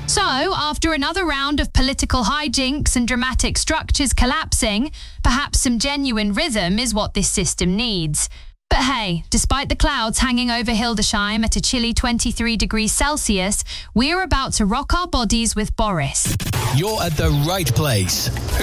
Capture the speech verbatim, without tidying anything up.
So, after another round of political hijinks and dramatic structures collapsing, perhaps some genuine rhythm is what this system needs. But hey, despite the clouds hanging over Hildesheim at a chilly twenty-three degrees Celsius, we're about to rock our bodies with Boris. You're at the right place.